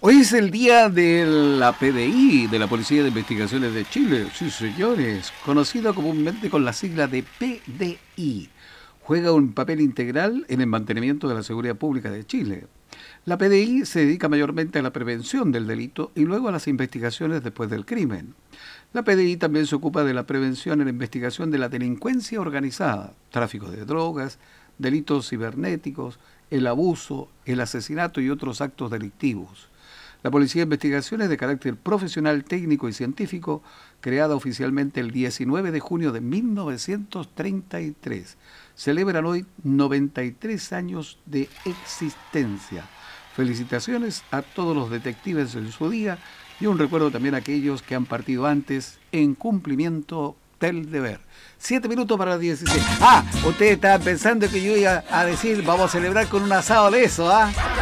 Hoy es el día de la PDI, de la Policía de Investigaciones de Chile. Sí, señores, conocido comúnmente con la sigla de PDI. Juega un papel integral en el mantenimiento de la seguridad pública de Chile. La PDI se dedica mayormente a la prevención del delito y luego a las investigaciones después del crimen. La PDI también se ocupa de la prevención y la investigación de la delincuencia organizada, tráfico de drogas, delitos cibernéticos, el abuso, el asesinato y otros actos delictivos. La Policía de Investigaciones de carácter profesional, técnico y científico, creada oficialmente el 19 de junio de 1933. Celebran hoy 93 años de existencia. Felicitaciones a todos los detectives en su día y un recuerdo también a aquellos que han partido antes en cumplimiento del deber. 7 minutos para las 16. Ustedes estaban pensando que yo iba a decir vamos a celebrar con un asado de eso,